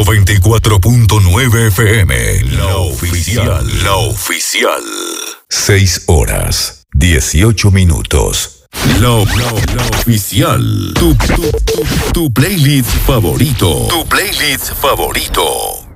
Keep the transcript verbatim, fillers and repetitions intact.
noventa y cuatro punto nueve F M, la oficial, la oficial. seis horas, dieciocho minutos. La, la, la oficial. Tu, tu, tu, tu playlist favorito. Tu playlist favorito.